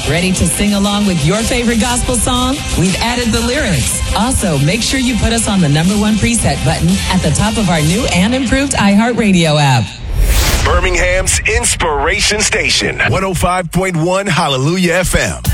Ready to sing along with your favorite gospel song? We've added the lyrics. Also, make sure you put us on the #1 preset button at the top of our new and improved iHeartRadio app. Birmingham's Inspiration Station, 105.1 Hallelujah FM.